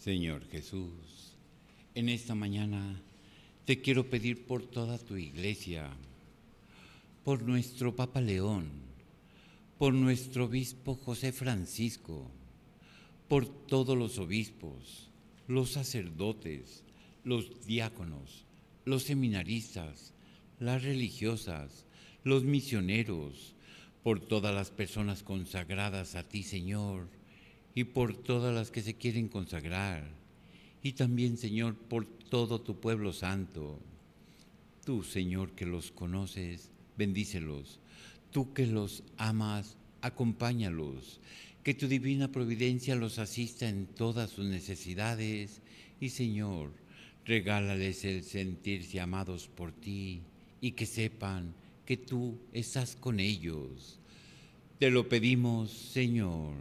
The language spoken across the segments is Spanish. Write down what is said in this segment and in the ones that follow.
Señor Jesús, en esta mañana te quiero pedir por toda tu iglesia, por nuestro Papa León, por nuestro obispo José Francisco, por todos los obispos, los sacerdotes, los diáconos, los seminaristas, las religiosas, los misioneros, por todas las personas consagradas a ti, Señor, y por todas las que se quieren consagrar, y también, Señor, por todo tu pueblo santo. Tú, Señor, que los conoces, bendícelos. Tú que los amas, acompáñalos. Que tu divina providencia los asista en todas sus necesidades. Y, Señor, regálales el sentirse amados por ti y que sepan que tú estás con ellos. Te lo pedimos, Señor.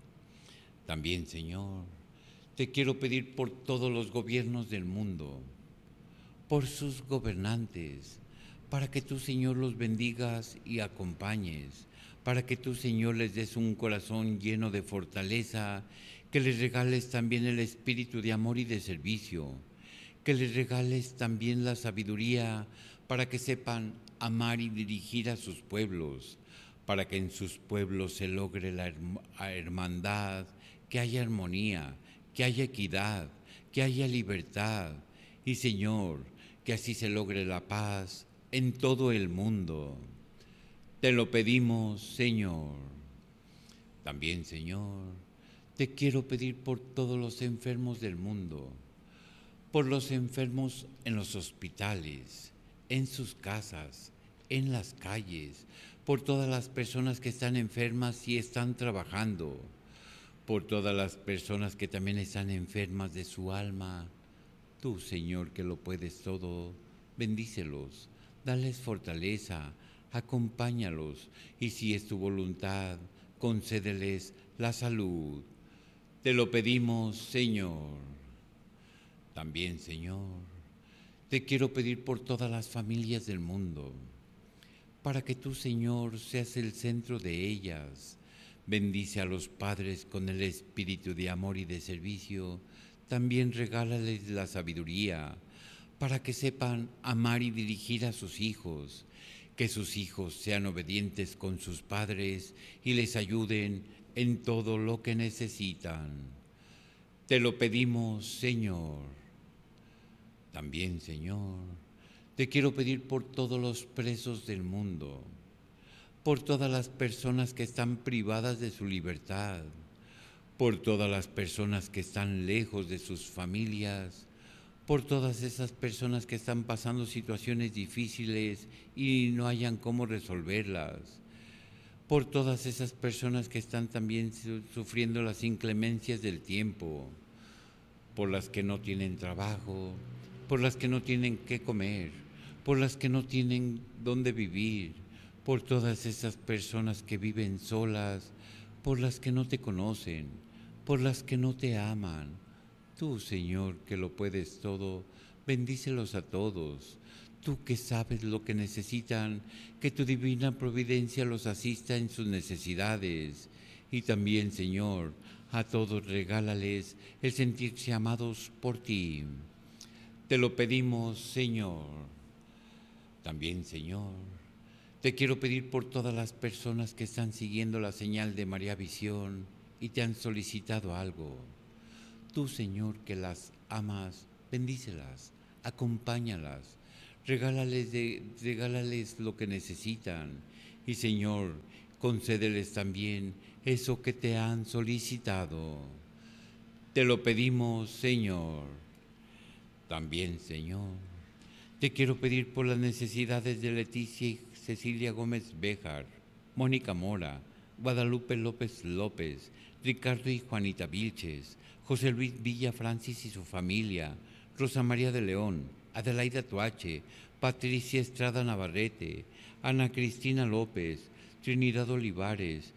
También, Señor, te quiero pedir por todos los gobiernos del mundo, por sus gobernantes, para que tú, Señor, los bendigas y acompañes, para que tú, Señor, les des un corazón lleno de fortaleza, que les regales también el espíritu de amor y de servicio, que les regales también la sabiduría para que sepan amar y dirigir a sus pueblos, para que en sus pueblos se logre la hermandad, que haya armonía, que haya equidad, que haya libertad. Y, Señor, que así se logre la paz en todo el mundo. Te lo pedimos, Señor. También, Señor, te quiero pedir por todos los enfermos del mundo, por los enfermos en los hospitales, en sus casas, en las calles, por todas las personas que están enfermas y están trabajando, por todas las personas que también están enfermas de su alma. Tú, Señor, que lo puedes todo, bendícelos, dales fortaleza, acompáñalos, y si es tu voluntad, concédeles la salud. Te lo pedimos, Señor. También, Señor, te quiero pedir por todas las familias del mundo, para que tú, Señor, seas el centro de ellas. Bendice a los padres con el espíritu de amor y de servicio. También regálales la sabiduría para que sepan amar y dirigir a sus hijos. Que sus hijos sean obedientes con sus padres y les ayuden en todo lo que necesitan. Te lo pedimos, Señor. También, Señor, te quiero pedir por todos los presos del mundo, por todas las personas que están privadas de su libertad, por todas las personas que están lejos de sus familias, por todas esas personas que están pasando situaciones difíciles y no hayan cómo resolverlas, por todas esas personas que están también sufriendo las inclemencias del tiempo, por las que no tienen trabajo, por las que no tienen qué comer, por las que no tienen dónde vivir, por todas esas personas que viven solas, por las que no te conocen, por las que no te aman. Tú, Señor, que lo puedes todo, bendícelos a todos. Tú que sabes lo que necesitan, que tu divina providencia los asista en sus necesidades. Y también, Señor, a todos regálales el sentirse amados por ti. Te lo pedimos, Señor. También, Señor, te quiero pedir por todas las personas que están siguiendo la señal de María Visión y te han solicitado algo. Tú, Señor, que las amas, bendícelas, acompáñalas, regálales lo que necesitan. Y, Señor, concédeles también eso que te han solicitado. Te lo pedimos, Señor. También, Señor, te quiero pedir por las necesidades de Leticia y Cecilia Gómez Béjar, Mónica Mora, Guadalupe López López, Ricardo y Juanita Vilches, José Luis Villa Francis y su familia, Rosa María de León, Adelaida Tuache, Patricia Estrada Navarrete, Ana Cristina López, Trinidad Olivares,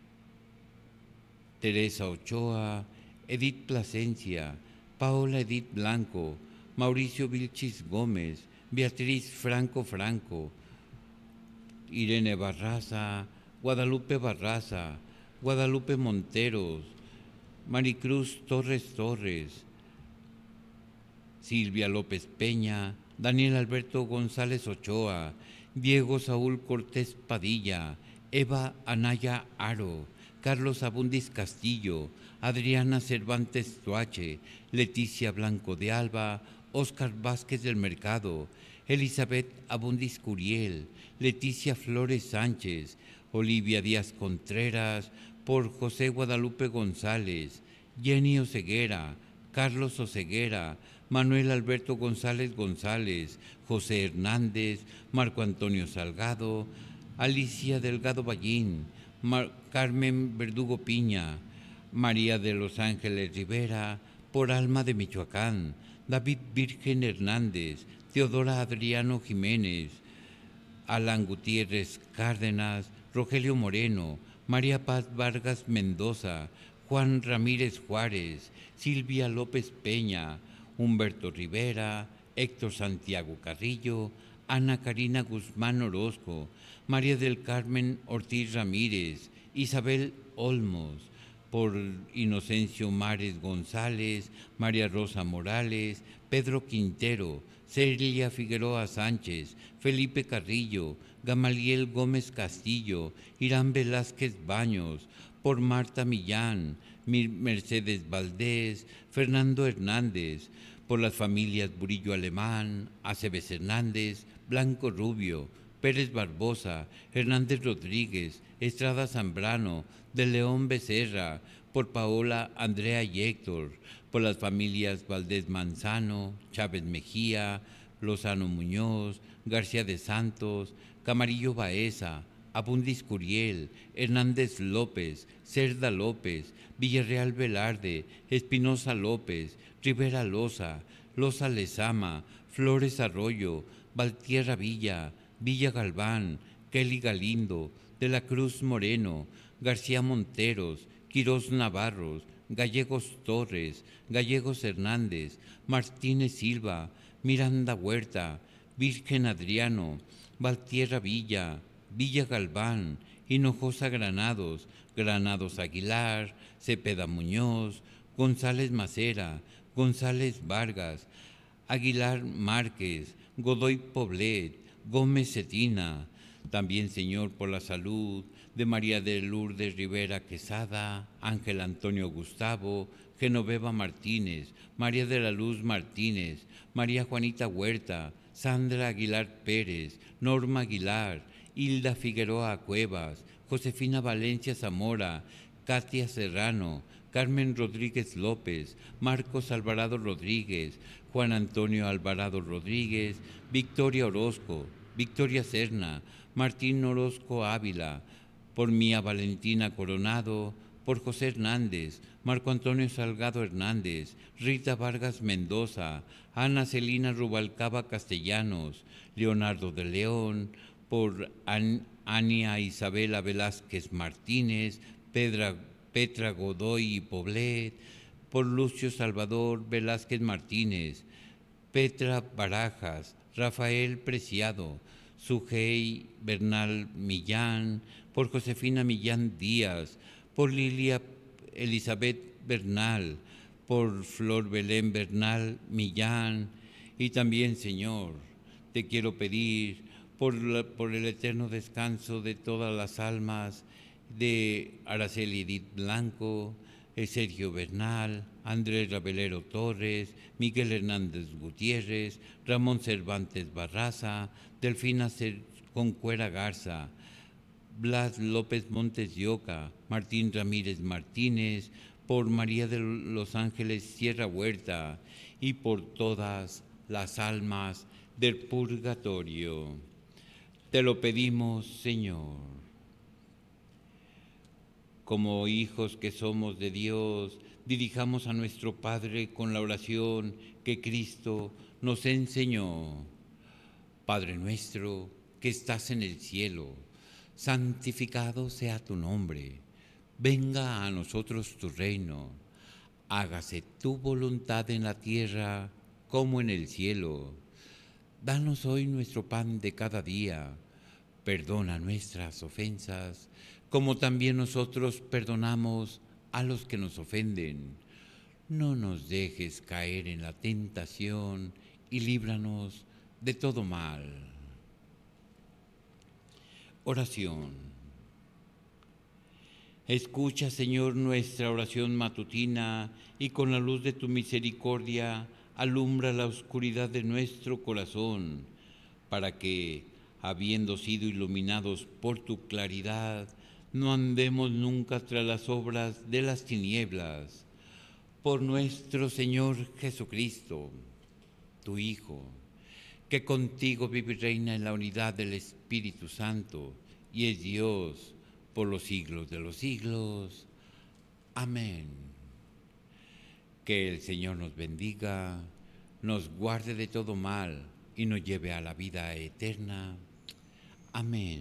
Teresa Ochoa, Edith Plasencia, Paola Edith Blanco, Mauricio Vilchis Gómez, Beatriz Franco Franco, Irene Barraza, Guadalupe Barraza, Guadalupe Monteros, Maricruz Torres Torres, Silvia López Peña, Daniel Alberto González Ochoa, Diego Saúl Cortés Padilla, Eva Anaya Aro, Carlos Abundis Castillo, Adriana Cervantes Tuache, Leticia Blanco de Alba, Óscar Vázquez del Mercado, Elizabeth Abundis Curiel, Leticia Flores Sánchez, Olivia Díaz Contreras, por José Guadalupe González, Jenny Oseguera, Carlos Oseguera, Manuel Alberto González González, José Hernández, Marco Antonio Salgado, Alicia Delgado Ballín, Carmen Verdugo Piña, María de los Ángeles Rivera, por Alma de Michoacán, David Virgen Hernández, Teodora Adriano Jiménez, Alan Gutiérrez Cárdenas, Rogelio Moreno, María Paz Vargas Mendoza, Juan Ramírez Juárez, Silvia López Peña, Humberto Rivera, Héctor Santiago Carrillo, Ana Karina Guzmán Orozco, María del Carmen Ortiz Ramírez, Isabel Olmos, por Inocencio Mares González, María Rosa Morales, Pedro Quintero, Celia Figueroa Sánchez, Felipe Carrillo, Gamaliel Gómez Castillo, Irán Velázquez Baños, por Marta Millán, Mercedes Valdés, Fernando Hernández, por las familias Burillo Alemán, Aceves Hernández, Blanco Rubio, Pérez Barbosa, Hernández Rodríguez, Estrada Zambrano, de León Becerra, por Paola, Andrea y Héctor, por las familias Valdés Manzano, Chávez Mejía, Lozano Muñoz, García de Santos, Camarillo Baeza, Abundis Curiel, Hernández López, Cerda López, Villarreal Velarde, Espinosa López, Rivera Loza, Loza Lezama, Flores Arroyo, Valtierra Villa, Villa Galván, Kelly Galindo, de la Cruz Moreno, García Monteros, Quirós Navarros, Gallegos Torres, Gallegos Hernández, Martínez Silva, Miranda Huerta, Virgen Adriano, Valtierra Villa, Villa Galván, Hinojosa Granados, Granados Aguilar, Cepeda Muñoz, González Macera, González Vargas, Aguilar Márquez, Godoy Poblet, Gómez Cetina, también Señor por la salud de María de Lourdes Rivera Quesada, Ángel Antonio Gustavo, Genoveva Martínez, María de la Luz Martínez, María Juanita Huerta, Sandra Aguilar Pérez, Norma Aguilar, Hilda Figueroa Cuevas, Josefina Valencia Zamora, Katia Serrano, Carmen Rodríguez López, Marcos Alvarado Rodríguez, Juan Antonio Alvarado Rodríguez, Victoria Orozco, Victoria Serna, Martín Orozco Ávila, por Mía Valentina Coronado, por José Hernández, Marco Antonio Salgado Hernández, Rita Vargas Mendoza, Ana Celina Rubalcaba Castellanos, Leonardo de León, por Ania Isabela Velázquez Martínez, Petra Godoy y Poblet, por Lucio Salvador Velázquez Martínez, Petra Barajas, Rafael Preciado, Sujei Bernal Millán, por Josefina Millán Díaz, por Lilia Elizabeth Bernal, por Flor Belén Bernal Millán, y también, Señor, te quiero pedir por el eterno descanso de todas las almas de Araceli Edith Blanco, Sergio Bernal, Andrés Rabelero Torres, Miguel Hernández Gutiérrez, Ramón Cervantes Barraza, Delfina Concuera Garza, Blas López Montes de Oca, Martín Ramírez Martínez, por María de los Ángeles Sierra Huerta y por todas las almas del purgatorio. Te lo pedimos, Señor. Como hijos que somos de Dios, dirijamos a nuestro Padre con la oración que Cristo nos enseñó. Padre nuestro que estás en el cielo, santificado sea tu nombre. Venga a nosotros tu reino. Hágase tu voluntad en la tierra como en el cielo. Danos hoy nuestro pan de cada día. Perdona nuestras ofensas, como también nosotros perdonamos a los que nos ofenden. no nos dejes caer en la tentación y líbranos de todo mal. Oración. Escucha, Señor, nuestra oración matutina y con la luz de tu misericordia alumbra la oscuridad de nuestro corazón, para que, habiendo sido iluminados por tu claridad, no andemos nunca tras las obras de las tinieblas. Por nuestro Señor Jesucristo, tu Hijo, que contigo vive y reina en la unidad del Espíritu Santo y es Dios por los siglos de los siglos. Amén. Que el Señor nos bendiga, nos guarde de todo mal y nos lleve a la vida eterna. Amén.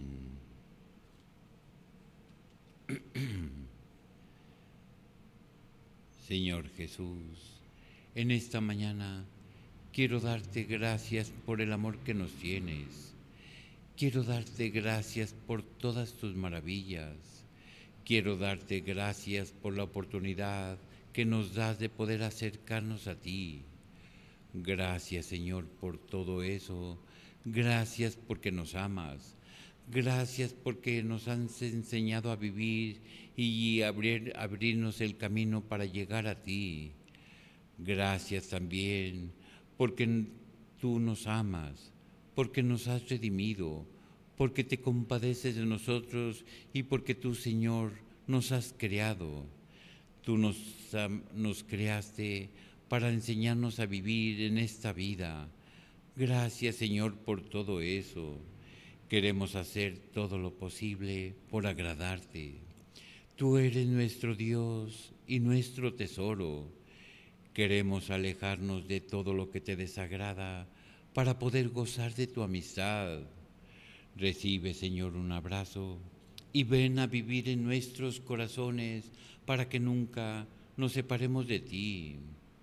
Señor Jesús, en esta mañana quiero darte gracias por el amor que nos tienes. Quiero darte gracias por todas tus maravillas. Quiero darte gracias por la oportunidad que nos das de poder acercarnos a ti. Gracias, Señor, por todo eso. Gracias porque nos amas. Gracias porque nos has enseñado a vivir y abrirnos el camino para llegar a ti. Gracias también porque tú nos amas, porque nos has redimido, porque te compadeces de nosotros y porque tú, Señor, nos has creado. Tú nos creaste para enseñarnos a vivir en esta vida. Gracias, Señor, por todo eso. Queremos hacer todo lo posible por agradarte. Tú eres nuestro Dios y nuestro tesoro. Queremos alejarnos de todo lo que te desagrada para poder gozar de tu amistad. Recibe, Señor, un abrazo y ven a vivir en nuestros corazones para que nunca nos separemos de ti.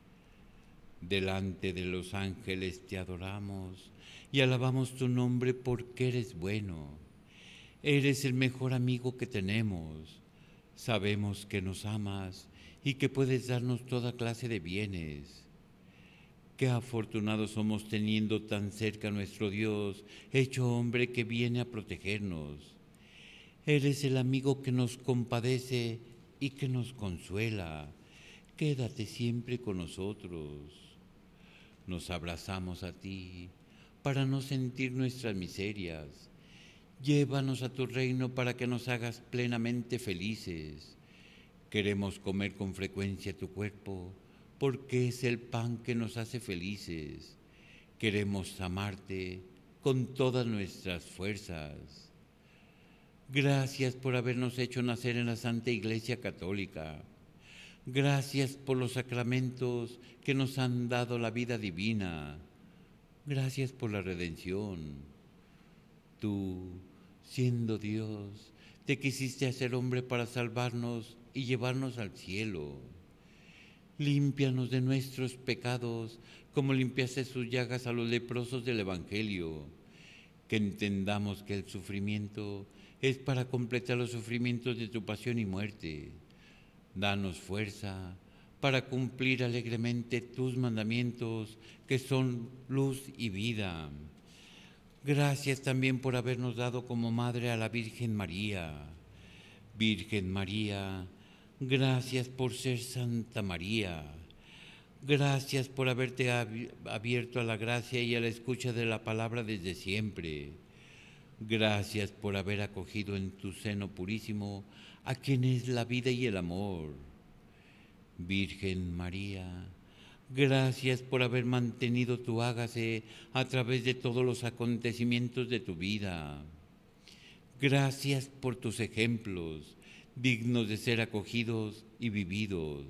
Delante de los ángeles te adoramos y alabamos tu nombre porque eres bueno. Eres el mejor amigo que tenemos. Sabemos que nos amas y que puedes darnos toda clase de bienes. Qué afortunados somos teniendo tan cerca a nuestro Dios, hecho hombre que viene a protegernos. Eres el amigo que nos compadece y que nos consuela. Quédate siempre con nosotros. Nos abrazamos a ti para no sentir nuestras miserias. Llévanos a tu reino para que nos hagas plenamente felices. Queremos comer con frecuencia tu cuerpo, porque es el pan que nos hace felices. Queremos amarte con todas nuestras fuerzas. Gracias por habernos hecho nacer en la Santa Iglesia Católica. Gracias por los sacramentos que nos han dado la vida divina. Gracias por la redención. Tú, siendo Dios, te quisiste hacer hombre para salvarnos y llevarnos al cielo. Límpianos de nuestros pecados, como limpiaste sus llagas a los leprosos del Evangelio. Que entendamos que el sufrimiento es para completar los sufrimientos de tu pasión y muerte. Danos fuerza para cumplir alegremente tus mandamientos, que son luz y vida. Gracias también por habernos dado como madre a la Virgen María. Virgen María, gracias por ser Santa María. Gracias por haberte abierto a la gracia y a la escucha de la palabra desde siempre. Gracias por haber acogido en tu seno purísimo a quien es la vida y el amor. Virgen María, gracias por haber mantenido tu hágase a través de todos los acontecimientos de tu vida. Gracias por tus ejemplos, dignos de ser acogidos y vividos.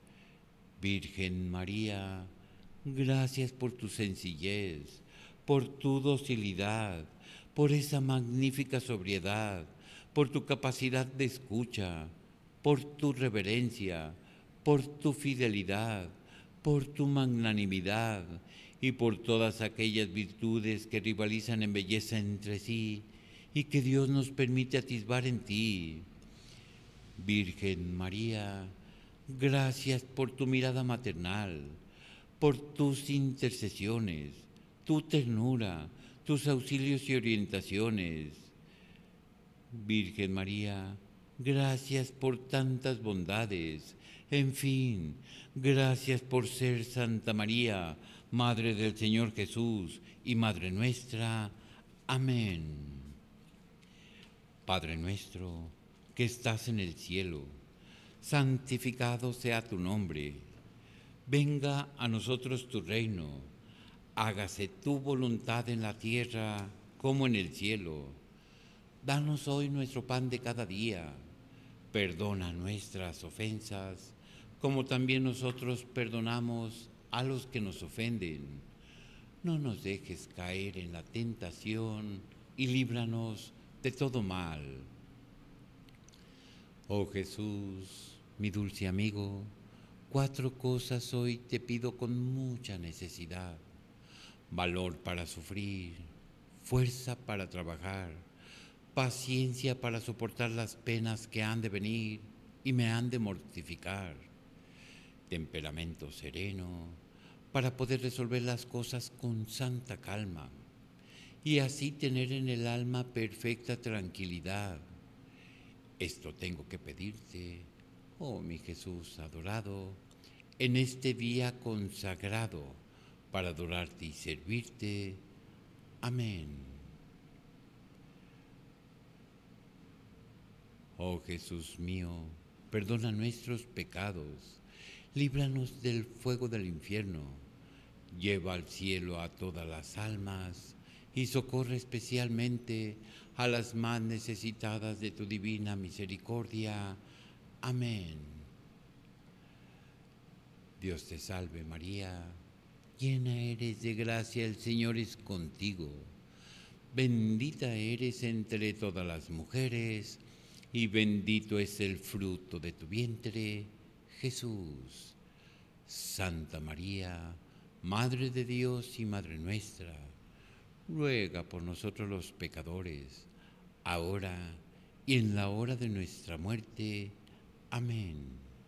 Virgen María, gracias por tu sencillez, por tu docilidad, por esa magnífica sobriedad, por tu capacidad de escucha, por tu reverencia, por tu fidelidad, por tu magnanimidad y por todas aquellas virtudes que rivalizan en belleza entre sí y que Dios nos permite atisbar en ti. Virgen María, Gracias por tu mirada maternal, por tus intercesiones, tu ternura, tus auxilios y orientaciones. Virgen María, gracias por tantas bondades. En fin, gracias por ser Santa María, Madre del Señor Jesús y Madre nuestra. Amén. Padre nuestro, que estás en el cielo, santificado sea tu nombre. Venga a nosotros tu reino. Hágase tu voluntad en la tierra como en el cielo. Danos hoy nuestro pan de cada día. Perdona nuestras ofensas, como también nosotros perdonamos a los que nos ofenden. No nos dejes caer en la tentación y líbranos de todo mal. Oh Jesús, mi dulce amigo, 4 cosas hoy te pido con mucha necesidad. Valor para sufrir, fuerza para trabajar, paciencia para soportar las penas que han de venir y me han de mortificar, temperamento sereno para poder resolver las cosas con santa calma y así tener en el alma perfecta tranquilidad. Esto tengo que pedirte, oh mi Jesús adorado, en este día consagrado para adorarte y servirte. Amén. Oh Jesús mío, perdona nuestros pecados, líbranos del fuego del infierno, lleva al cielo a todas las almas y socorre especialmente a las más necesitadas de tu divina misericordia. Amén. Dios te salve María, llena eres de gracia, el Señor es contigo. Bendita eres entre todas las mujeres, y bendito es el fruto de tu vientre, Jesús. Santa María, Madre de Dios y Madre nuestra, ruega por nosotros los pecadores, ahora y en la hora de nuestra muerte. Amén.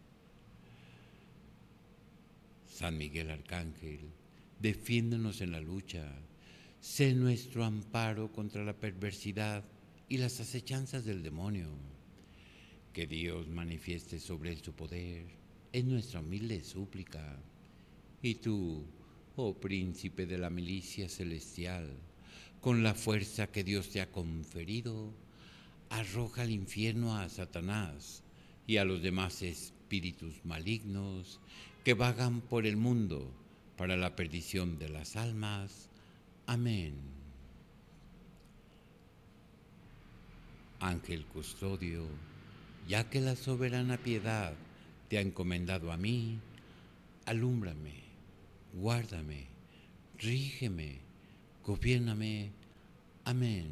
San Miguel Arcángel, defiéndonos en la lucha. Sé nuestro amparo contra la perversidad y las acechanzas del demonio. Que Dios manifieste sobre él su poder, es nuestra humilde súplica. Y tú, oh príncipe de la milicia celestial, con la fuerza que Dios te ha conferido, arroja al infierno a Satanás y a los demás espíritus malignos que vagan por el mundo para la perdición de las almas. Amén. Ángel custodio, ya que la soberana piedad te ha encomendado a mí, alúmbrame, guárdame, rígeme, gobiérname. Amén.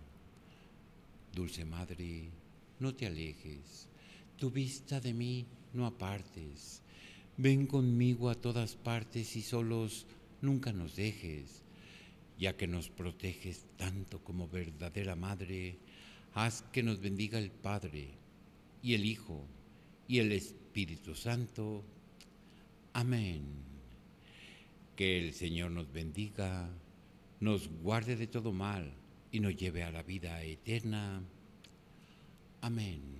Dulce Madre, no te alejes, tu vista de mí no apartes. Ven conmigo a todas partes y solos nunca nos dejes. Ya que nos proteges tanto como verdadera Madre, haz que nos bendiga el Padre, y el Hijo, y el Espíritu Santo. Amén. Que el Señor nos bendiga, nos guarde de todo mal, y nos lleve a la vida eterna. Amén.